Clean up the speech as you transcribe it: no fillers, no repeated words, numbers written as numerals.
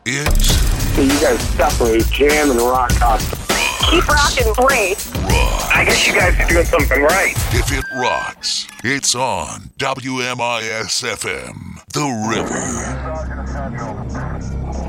It's You guys separate jam and rock concert. Keep rocking, great. rock. I guess you guys are doing something right. If it rocks, it's on WMIS FM, The River.